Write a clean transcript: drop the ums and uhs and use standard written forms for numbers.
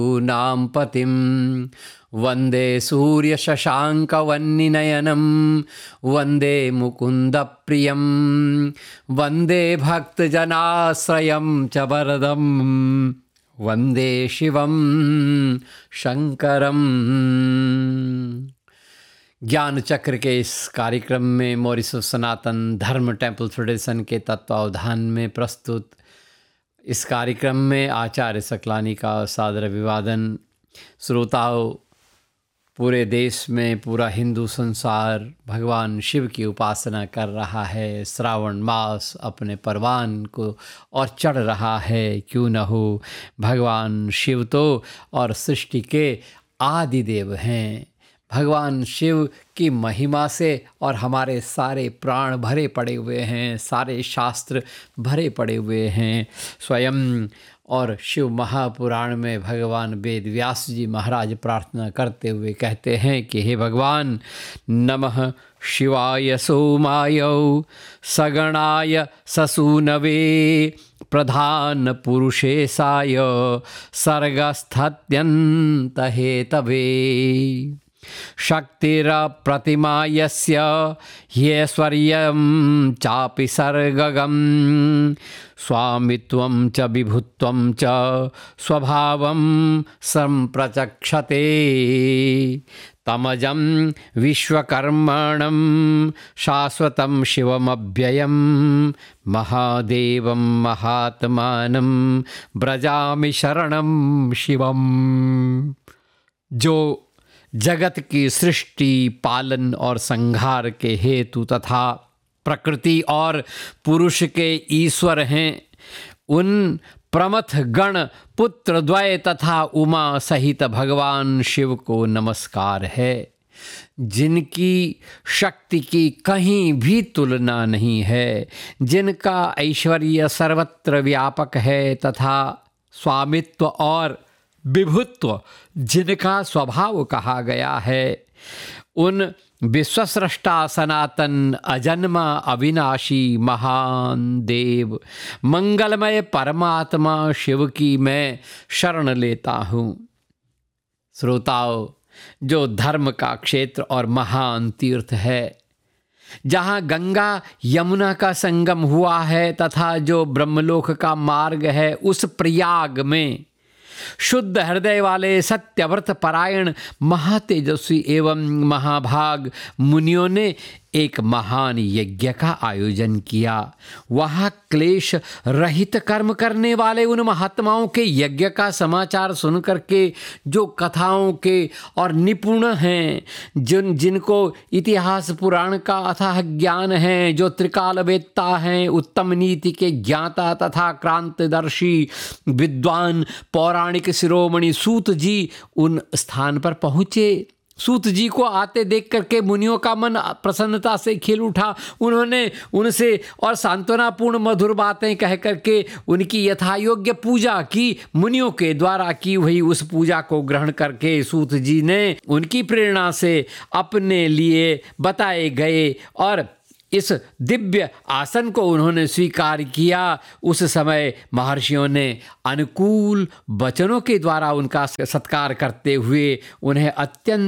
नाम पतिं वन्दे सूर्यशशाङ्कवह्निनयनं वन्दे मुकुन्दप्रियं वन्दे भक्तजनाश्रयं च वरदं वन्दे शिवं शंकरम। ज्ञान चक्र के इस कार्यक्रम में मॉरिशस सनातन धर्म टेम्पल फेडरेशन के तत्वावधान में प्रस्तुत इस कार्यक्रम में आचार्य सकलानी का सादर अभिवादन। श्रोताओं, पूरे देश में पूरा हिंदू संसार भगवान शिव की उपासना कर रहा है। श्रावण मास अपने परवान को और चढ़ रहा है। क्यों न हो, भगवान शिव तो और सृष्टि के आदि देव हैं। भगवान शिव की महिमा से और हमारे सारे प्राण भरे पड़े हुए हैं, सारे शास्त्र भरे पड़े हुए हैं। स्वयं और शिव महापुराण में भगवान वेद व्यास जी महाराज प्रार्थना करते हुए कहते हैं कि हे भगवान, नमः शिवाय सोमाय सगणाय ससूनवे प्रधान पुरुषेशाय सर्गस्थत्यंत हेतवे शक्तिरप्रतिमा यस्य ह्यैश्वर्यं चापि सर्गगं स्वामित्वं च विभुत्वं च स्वभावं संप्रचक्षते तमजं विश्वकर्मणं शाश्वतं शिवमव्ययं महादेवं महात्मानं व्रजामि शरणं शिवम्। जो जगत की सृष्टि, पालन और संहार के हेतु तथा प्रकृति और पुरुष के ईश्वर हैं, उन प्रमथ गण पुत्र द्वय तथा उमा सहित भगवान शिव को नमस्कार है, जिनकी शक्ति की कहीं भी तुलना नहीं है, जिनका ऐश्वर्य सर्वत्र व्यापक है तथा स्वामित्व और विभुत्व जिनका स्वभाव कहा गया है। उन विश्वस्रष्टा सनातन अजन्मा अविनाशी महान देव मंगलमय परमात्मा शिव की मैं शरण लेता हूँ। श्रोताओं, जो धर्म का क्षेत्र और महान तीर्थ है, जहाँ गंगा यमुना का संगम हुआ है तथा जो ब्रह्मलोक का मार्ग है, उस प्रयाग में शुद्ध हृदय वाले सत्यव्रत परायण महातेजस्वी एवं महाभाग मुनियों ने एक महान यज्ञ का आयोजन किया। वहाँ क्लेश रहित कर्म करने वाले उन महात्माओं के यज्ञ का समाचार सुनकर के जो कथाओं के और निपुण हैं, जिनको इतिहास पुराण का अथाह ज्ञान है, जो त्रिकालवेत्ता हैं, उत्तम नीति के ज्ञाता तथा क्रांतिदर्शी विद्वान पौराणिक शिरोमणि सूत जी उन स्थान पर पहुँचे। सूत जी को आते देख करके मुनियों का मन प्रसन्नता से खिल उठा। उन्होंने उनसे और सांत्वनापूर्ण मधुर बातें कह करके उनकी यथायोग्य पूजा की। मुनियों के द्वारा की हुई उस पूजा को ग्रहण करके सूत जी ने उनकी प्रेरणा से अपने लिए बताए गए और इस दिव्य आसन को उन्होंने स्वीकार किया। उस समय महर्षियों ने अनुकूल वचनों के द्वारा उनका सत्कार करते हुए उन्हें अत्यंत